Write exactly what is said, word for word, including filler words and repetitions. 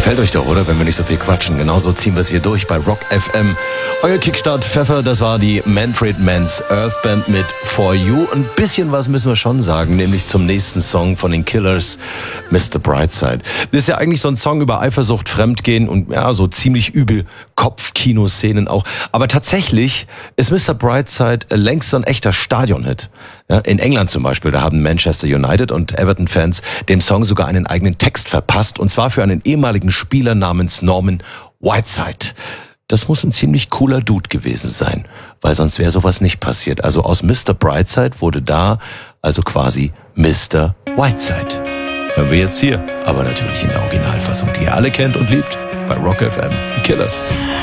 Gefällt euch doch, oder? Wenn wir nicht so viel quatschen. Genauso ziehen wir es hier durch bei Rock F M. Euer Kickstart Pfeffer, das war die Manfred Mann's Earth Band mit For You. Ein bisschen was müssen wir schon sagen, nämlich zum nächsten Song von den Killers, Mister Brightside. Das ist ja eigentlich so ein Song über Eifersucht, Fremdgehen und ja, so ziemlich übel Kopfkino-Szenen auch. Aber tatsächlich ist Mister Brightside längst so ein echter Stadionhit. Ja, in England zum Beispiel, da haben Manchester United und Everton-Fans dem Song sogar einen eigenen Text verpasst. Und zwar für einen ehemaligen Spieler namens Norman Whiteside. Das muss ein ziemlich cooler Dude gewesen sein, weil sonst wäre sowas nicht passiert. Also aus Mister Brightside wurde da also quasi Mister Whiteside. Hören wir jetzt hier, aber natürlich in der Originalfassung, die ihr alle kennt und liebt, bei Rock F M, die Killers.